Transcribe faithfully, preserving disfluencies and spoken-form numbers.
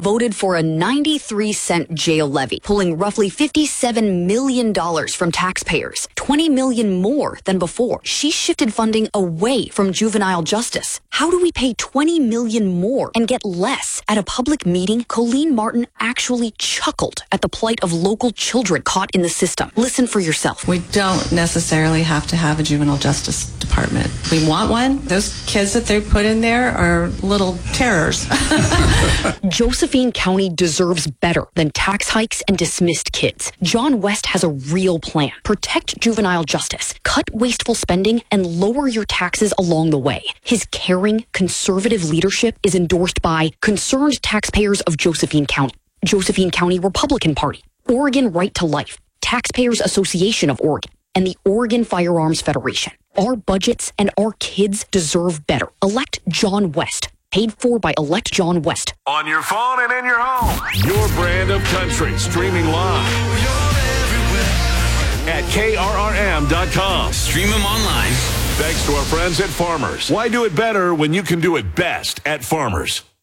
voted for a ninety-three cent jail levy, pulling roughly fifty-seven million dollars from taxpayers, twenty million dollars more than before. She shifted funding away from juvenile justice. How do we pay twenty million dollars more and get less? At a public meeting, Colleen Martin actually chuckled at the plight of local children caught in the system. Listen for yourself. We don't necessarily have to have a juvenile justice department. We want one. Those kids that they put in there are little terrors. Josephine County deserves better than tax hikes and dismissed kids. John West has a real plan. Protect juvenile justice, cut wasteful spending, and lower your taxes along the way. His caring, conservative leadership is endorsed by concerned taxpayers of Josephine County, Josephine County Republican Party, Oregon Right to Life, Taxpayers Association of Oregon, and the Oregon Firearms Federation. Our budgets and our kids deserve better. Elect John West. Paid for by Elect John West. On your phone and in your home. Your brand of country streaming live at K R R M dot com. Stream them online. Thanks to our friends at Farmers. Why do it better when you can do it best at Farmers?